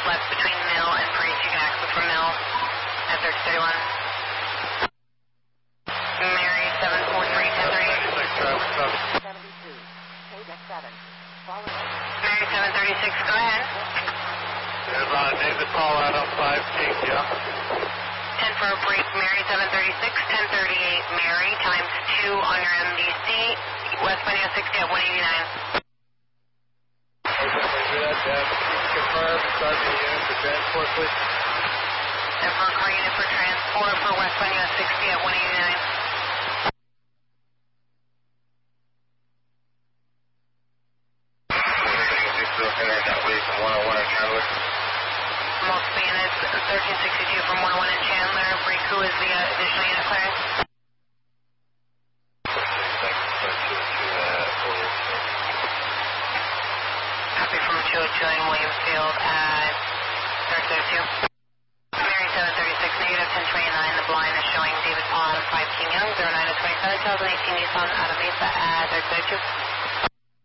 left between Mill and Priest. You can access from Mill at 3031. Mary 743, 1038. 72. Paydeck 7. Mary 736, go ahead. There's David Paul out on 5 King, yeah. 10 for a break, Mary 736, 1038, Mary, times 2 on your MDC, westbound 60 at 189. Confirm, start the unit for transport, please. And for green and for transport for westbound 60 at 189. Most units, 1362 from 101 at Chandler. Break, who is the additional unit clearance? Copy from 202 in Williamsfield at 3032. Mary 736, negative 1029. The blind is showing David Paul, 5 King Young, 09 to 25, 2018 Nissan out of Mesa at 3032.